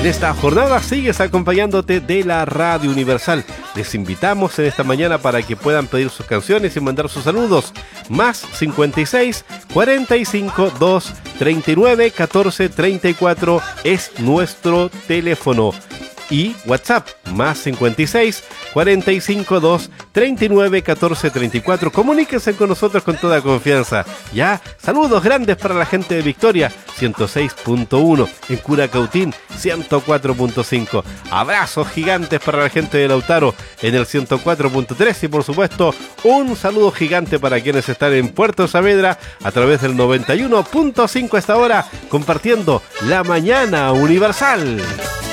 En esta jornada sigues acompañándote de la Radio Universal. Les invitamos en esta mañana para que puedan pedir sus canciones y mandar sus saludos. Más 56 45 2 39 14 34 es nuestro teléfono. Y WhatsApp, más 56 45 2 39 14 34. Comuníquense con nosotros con toda confianza. Ya, saludos grandes para la gente de Victoria, 106.1, en Curacautín, 104.5. Abrazos gigantes para la gente de Lautaro, en el 104.3. Y por supuesto, un saludo gigante para quienes están en Puerto Saavedra, a través del 91.5 a esta hora, compartiendo la mañana universal.